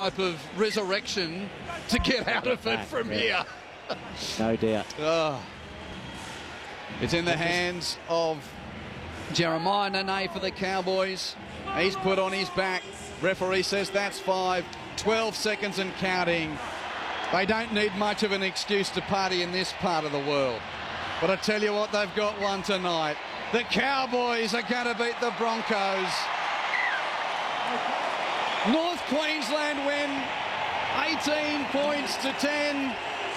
type of resurrection to get out of it from here. No doubt. Oh. It's in the hands of Jeremiah Nene for the Cowboys. He's put on his back. Referee says that's 5. 12 seconds and counting. They don't need much of an excuse to party in this part of the world. But I tell you what, they've got one tonight. The Cowboys are going to beat the Broncos. North Queensland win 18 points to 10.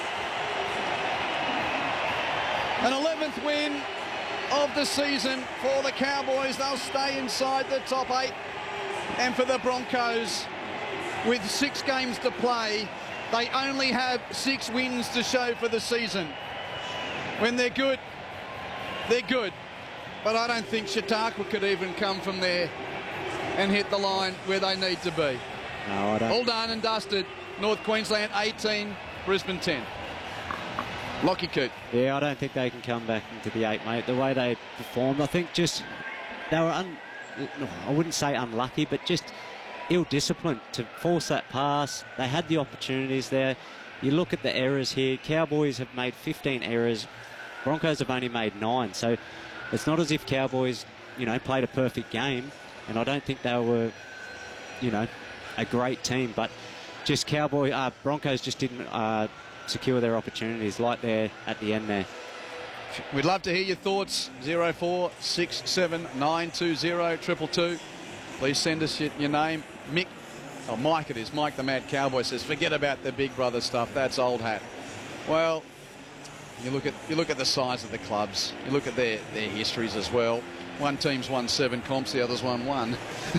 An 11th win of the season for the Cowboys. They'll stay inside the top 8. And for the Broncos, with 6 games to play, they only have 6 wins to show for the season. When they're good, they're good. But I don't think Chautauqua could even come from there and hit the line where they need to be. No, I don't. All done and dusted. North Queensland 18, Brisbane 10. Lockie Coote. Yeah, I don't think they can come back into the 8, mate. The way they performed, I think just they were, I wouldn't say unlucky, but just ill-disciplined to force that pass. They had the opportunities there. You look at the errors here. Cowboys have made 15 errors. Broncos have only made 9. So it's not as if Cowboys, played a perfect game. And I don't think they were, a great team. But just Broncos just didn't secure their opportunities like there at the end there. We'd love to hear your thoughts. 0467920222. Please send us your name. Mike it is. Mike the Mad Cowboy says, forget about the big brother stuff. That's old hat. Well, you look at the size of the clubs. You look at their histories as well. One team's won 7 comps, the other's won 1.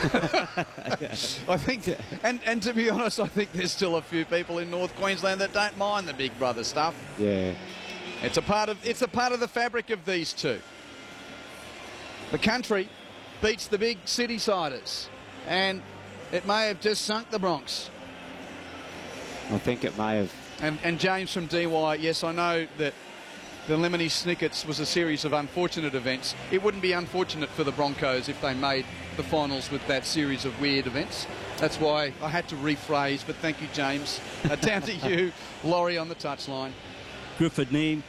I think, and to be honest, I think there's still a few people in North Queensland that don't mind the big brother stuff. Yeah. It's a part of the fabric of these two. The country beats the big city-siders, and it may have just sunk the Bronx. I think it may have. And James from DY, yes, I know that the Lemony Snickets was a series of unfortunate events. It wouldn't be unfortunate for the Broncos if they made the finals with that series of weird events. That's why I had to rephrase, but thank you, James. Down to you, Laurie, on the touchline. Griffith Neame,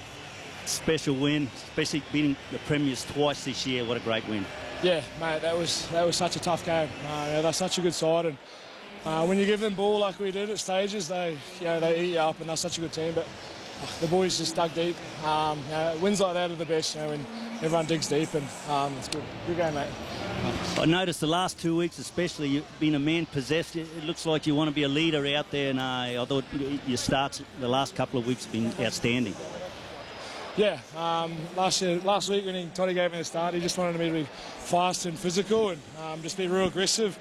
special win, especially beating the Premiers twice this year. What a great win. Yeah, mate, that was such a tough game. They're such a good side, and when you give them ball like we did at stages, they eat you up, and they're such a good team. But the boys just dug deep. Wins like that are the best, when everyone digs deep, and it's good. Good game, mate. I noticed the last 2 weeks, especially, you've been a man possessed. It looks like you want to be a leader out there, and I thought your starts the last couple of weeks have been outstanding. Yeah, last week when Toddy gave me the start, he just wanted me to be fast and physical and just be real aggressive.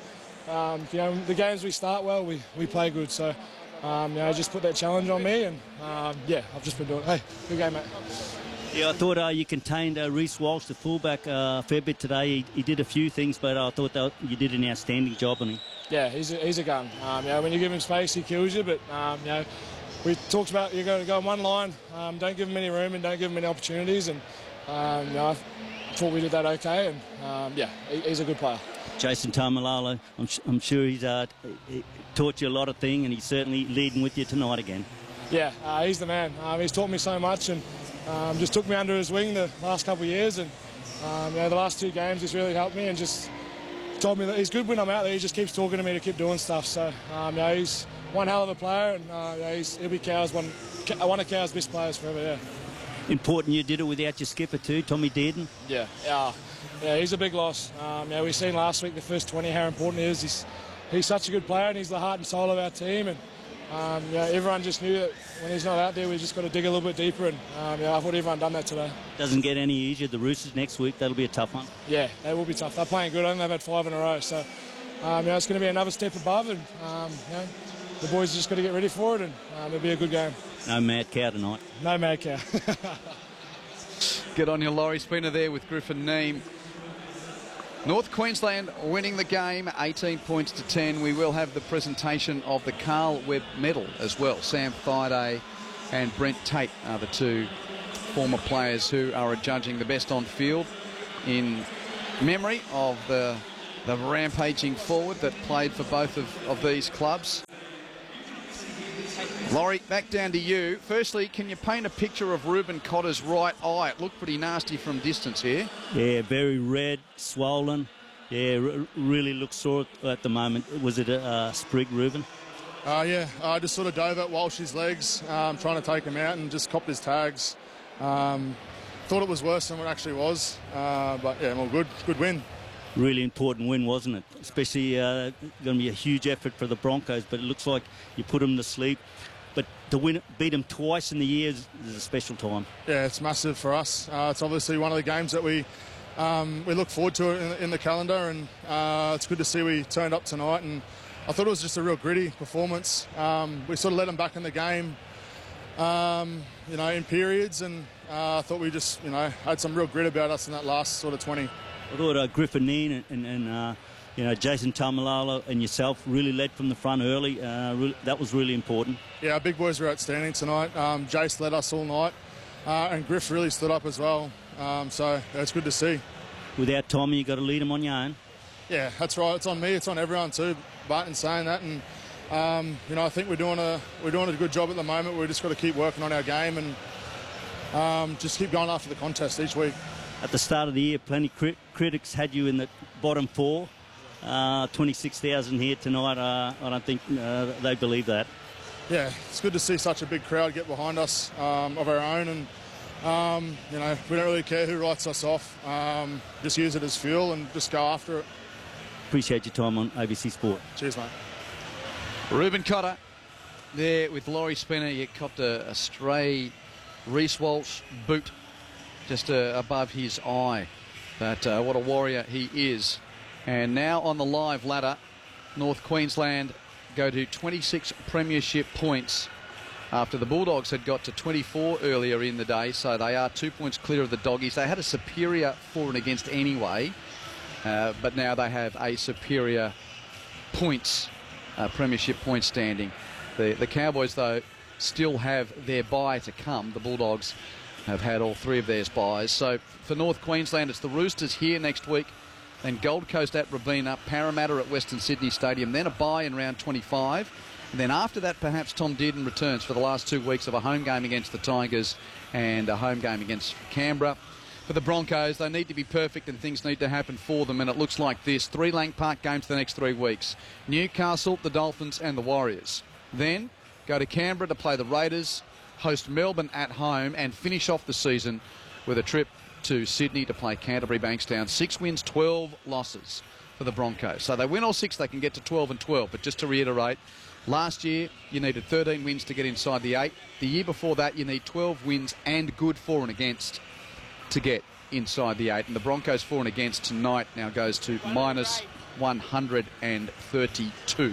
The games we start well, we play good. So, just put that challenge on me, and I've just been doing it. Hey, good game, mate. Yeah, I thought you contained Reece Walsh, the fullback, a fair bit today. He did a few things, but I thought that you did an outstanding job on him. Yeah, he's a gun. When you give him space, he kills you. But we talked about you're going to go on one line, don't give him any room and don't give him any opportunities. And I thought we did that okay. And he's a good player. Jason Taumalolo, I'm sure he taught you a lot of things, and he's certainly leading with you tonight again. Yeah, he's the man. He's taught me so much, and just took me under his wing the last couple of years. And the last 2 games, he's really helped me and just told me that he's good when I'm out there. He just keeps talking to me to keep doing stuff. So he's one hell of a player, and he'll be one of Cow's best players forever. Yeah. Important you did it without your skipper too, Tommy Dearden. Yeah, he's a big loss. We've seen last week, the first 20, how important he is. He's such a good player, and he's the heart and soul of our team. And everyone just knew that when he's not out there, we just got to dig a little bit deeper. And I thought everyone done that today. Doesn't get any easier. The Roosters next week, that'll be a tough one. Yeah, they will be tough. They're playing good. I think they've had 5 in a row. So it's going to be another step above, and the boys just got to get ready for it, and it'll be a good game. No mad cow tonight. No mad cow. Good on you, Laurie. Spooner there with Griffin Neame. North Queensland winning the game 18 points to 10. We will have the presentation of the Carl Webb medal as well. Sam Thaiday and Brent Tate are the 2 former players who are judging the best on field in memory of the rampaging forward that played for both of these clubs. Laurie, back down to you. Firstly, can you paint a picture of Reuben Cotter's right eye? It looked pretty nasty from distance here. Yeah, very red, swollen. Yeah, really looks sore at the moment. Was it a sprig, Reuben? Yeah, I just sort of dove at Walsh's legs, trying to take him out, and just copped his tags. Thought it was worse than what it actually was, but yeah, well, good win. Really important win, wasn't it? Especially going to be a huge effort for the Broncos, but it looks like you put them to sleep. But to beat them twice in the year is a special time. Yeah, it's massive for us. It's obviously one of the games that we look forward to in the calendar, and it's good to see we turned up tonight. And I thought it was just a real gritty performance. We sort of let them back in the game, in periods, and I thought we just, had some real grit about us in that last sort of 20. I thought Griffin Neen and Jason Tamalalo and yourself really led from the front early. That was really important. Yeah, our big boys were outstanding tonight. Jace led us all night, and Griff really stood up as well. So it's good to see. Without Tommy, you got to lead them on your own. Yeah, that's right. It's on me. It's on everyone too. Barton saying that, and I think we're doing a good job at the moment. We've just got to keep working on our game and just keep going after the contest each week. At the start of the year, plenty critics had you in the bottom 4. 26,000 here tonight. I don't think they believe that. Yeah, it's good to see such a big crowd get behind us of our own, and we don't really care who writes us off. Just use it as fuel and just go after it. Appreciate your time on ABC Sport. Cheers, mate. Reuben Cotter there with Laurie Spinner. You copped a stray Reece Walsh boot just above his eye. But what a warrior he is. And now on the live ladder, North Queensland go to 26 premiership points after the Bulldogs had got to 24 earlier in the day, so they are 2 points clear of the Doggies. They had a superior for and against anyway, but now they have a superior premiership point standing. The Cowboys, though, still have their bye to come. The Bulldogs have had all 3 of their byes. So for North Queensland, it's the Roosters here next week, then Gold Coast at Robina, Parramatta at Western Sydney Stadium, then a bye in round 25. And then after that, perhaps Tom Dearden returns for the last 2 weeks of a home game against the Tigers and a home game against Canberra. For the Broncos, they need to be perfect and things need to happen for them, and it looks like this. 3 Lang Park games the next 3 weeks. Newcastle, the Dolphins and the Warriors. Then go to Canberra to play the Raiders, host Melbourne at home, and finish off the season with a trip to Sydney to play Canterbury Bankstown. 6 wins, 12 losses for the Broncos. So they win all 6, they can get to 12 and 12. But just to reiterate, last year you needed 13 wins to get inside the 8. The year before that you need 12 wins and good for and against to get inside the 8. And the Broncos for and against tonight now goes to minus 132.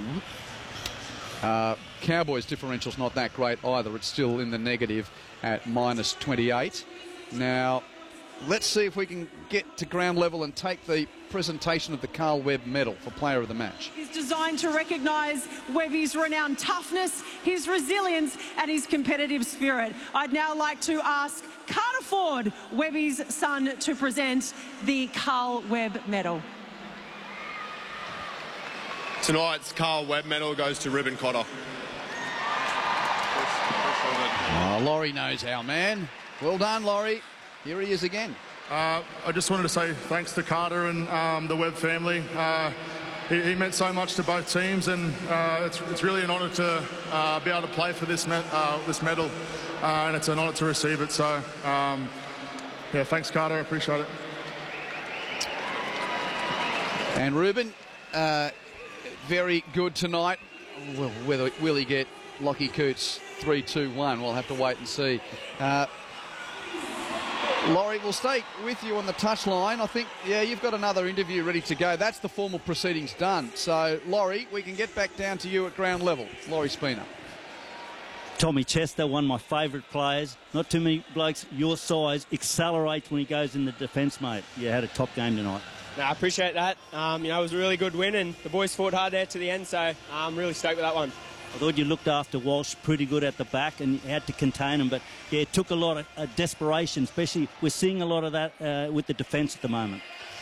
Cowboys differential's not that great either. It's still in the negative at minus 28. Now, let's see if we can get to ground level and take the presentation of the Carl Webb medal for player of the match. It's designed to recognise Webby's renowned toughness, his resilience and his competitive spirit. I'd now like to ask Carter Ford, Webby's son, to present the Carl Webb medal. Tonight's Carl Webb medal goes to Reuben Cotter. Oh, Laurie knows our man. Well done, Laurie. Here he is again. I just wanted to say thanks to Carter and the Webb family. He meant so much to both teams, and it's really an honour to be able to play for this medal, and it's an honour to receive it. So, yeah, thanks, Carter. I appreciate it. And Reuben, very good tonight. Well, will he get Lockie Coots 3-2-1? We'll have to wait and see. Laurie, we'll stay with you on the touchline. I think, yeah, you've got another interview ready to go. That's the formal proceedings done. So, Laurie, we can get back down to you at ground level. Laurie Spina. Tommy Chester, one of my favourite players. Not too many blokes your size accelerates when he goes in the defence, mate. You had a top game tonight. No, I appreciate that. It was a really good win, and the boys fought hard there to the end, so I'm really stoked with that one. I thought you looked after Walsh pretty good at the back and you had to contain him, but yeah, it took a lot of desperation, especially we're seeing a lot of that with the defence at the moment.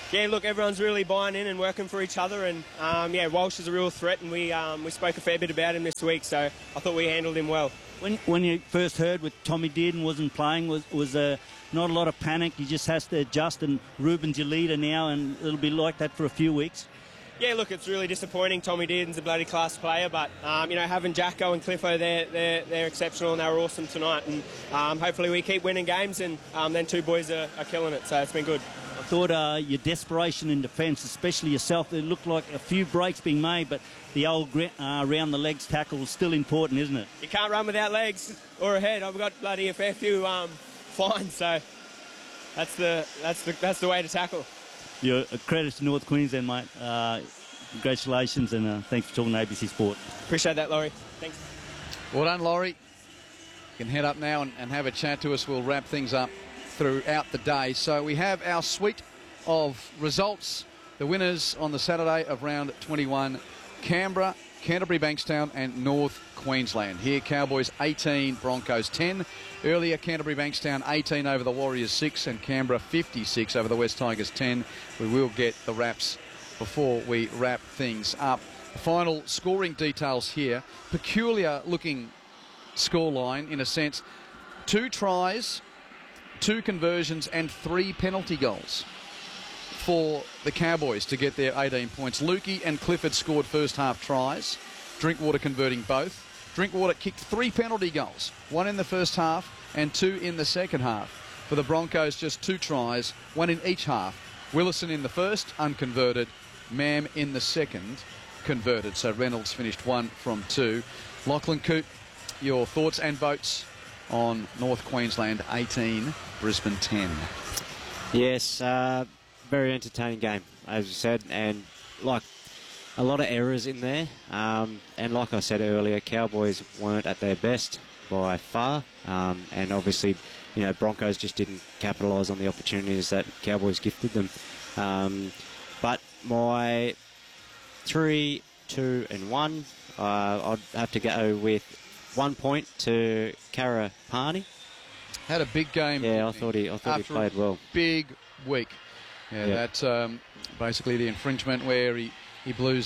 Yeah, look, everyone's really buying in and working for each other, and yeah, Walsh is a real threat, and we spoke a fair bit about him this week, so I thought we handled him well. When you first heard with Tommy Dearden wasn't playing, was not a lot of panic? He just has to adjust, and Ruben's your leader now, and it'll be like that for a few weeks. Yeah, look, it's really disappointing. Tommy Dearden's a bloody class player, but you know, having Jacko and Cliffo, they're exceptional, and they were awesome tonight. And hopefully we keep winning games, and then two boys are killing it. So it's been good. I thought your desperation in defence, especially yourself, it looked like a few breaks being made, but the old round the legs tackle is still important, isn't it? You can't run without legs or a head. I've got bloody a fair few fines, so that's the way to tackle. Your credit to North Queensland, mate. Congratulations, and thanks for talking to ABC Sport. Appreciate that, Laurie. Thanks. Well done, Laurie. You can head up now and have a chat to us. We'll wrap things up throughout the day. So we have our suite of results. The winners on the Saturday of round 21, Canberra, Canterbury Bankstown and North Queensland. Here, Cowboys 18, Broncos 10. Earlier, Canterbury Bankstown 18 over the Warriors 6 and Canberra 56 over the West Tigers 10. We will get the wraps before we wrap things up. The final scoring details here. Peculiar looking scoreline in a sense. 2 tries, 2 conversions and 3 penalty goals for the Cowboys to get their 18 points. Lukey and Clifford scored first half tries, Drinkwater converting both. Drinkwater kicked 3 penalty goals, 1 in the first half and 2 in the second half. For the Broncos, just 2 tries, 1 in each half. Willison in the first, unconverted. Mam in the second, converted. So Reynolds finished 1 from 2. Lachlan Coote, your thoughts and votes on North Queensland 18, Brisbane 10. Yes, very entertaining game, as you said, and like a lot of errors in there. And like I said earlier, Cowboys weren't at their best by far, and obviously, you know, Broncos just didn't capitalise on the opportunities that Cowboys gifted them. But my 3, 2 and 1, I'd have to go with 1 point to Kara Pani. Had a big game. Yeah, I thought he played well. Big week. Yeah, that's basically the infringement where he blew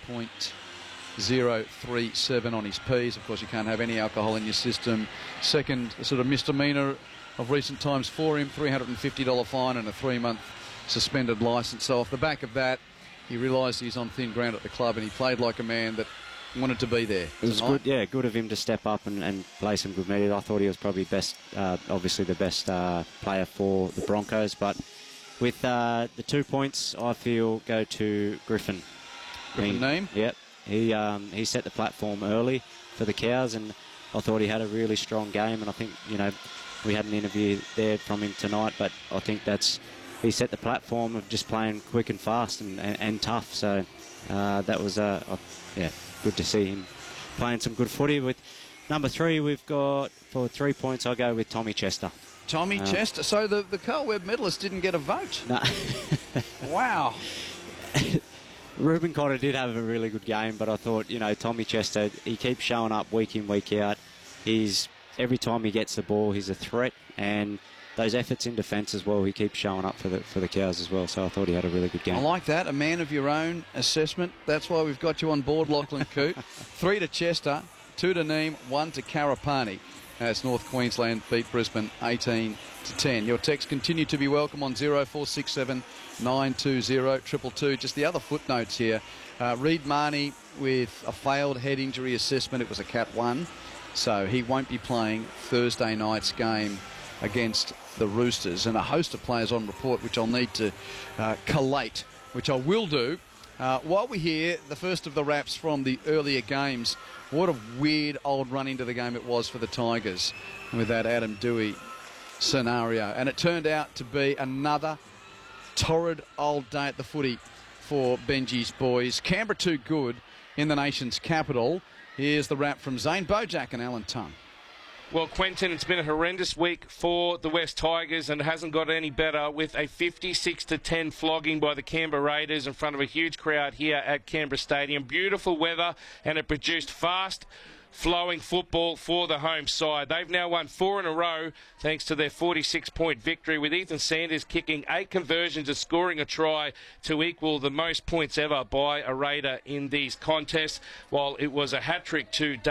0.037 on his Ps. Of course, you can't have any alcohol in your system. Second sort of misdemeanour of recent times for him, $350 fine and a 3-month suspended licence. So off the back of that, he realised he's on thin ground at the club and he played like a man that wanted to be there. It was good, yeah, good of him to step up and play some good media. I thought he was probably best, obviously the best player for the Broncos, but with the 2 points, I feel go to Griffin. Griffin name? Yep. He set the platform early for the Cows, and I thought he had a really strong game, and I think, you know, we had an interview there from him tonight, but I think he set the platform of just playing quick and fast and tough, so that was, good to see him playing some good footy. With number 3, we've got, for 3 points, I'll go with Tommy Chester. Tommy Chester. So the Carl Webb medalist didn't get a vote. No. Wow. Ruben Cotter did have a really good game, but I thought, you know, Tommy Chester, he keeps showing up week in, week out. Every time he gets the ball, he's a threat, and those efforts in defence as well, he keeps showing up for the Cows as well. So I thought he had a really good game. I like that, a man of your own assessment. That's why we've got you on board, Lachlan Coote. 3 to Chester, 2 to Neem, 1 to Karapani. As North Queensland beat Brisbane 18 to 10. Your texts continue to be welcome on 0467 920 222. Just the other footnotes here. Reid Marnie with a failed head injury assessment. It was a Cat 1. So he won't be playing Thursday night's game against the Roosters. And a host of players on report, which I'll need to collate, which I will do. While we hear the first of the wraps from the earlier games, what a weird old run into the game it was for the Tigers with that Adam Dewey scenario. And it turned out to be another torrid old day at the footy for Benji's boys. Canberra too good in the nation's capital. Here's the wrap from Zane Bojack and Alan Tongue. Well, Quentin, it's been a horrendous week for the West Tigers, and it hasn't got any better with a 56-10 flogging by the Canberra Raiders in front of a huge crowd here at Canberra Stadium. Beautiful weather, and it produced fast, flowing football for the home side. They've now won 4 in a row thanks to their 46-point victory, with Ethan Sanders kicking 8 conversions and scoring a try to equal the most points ever by a Raider in these contests, while it was a hat-trick to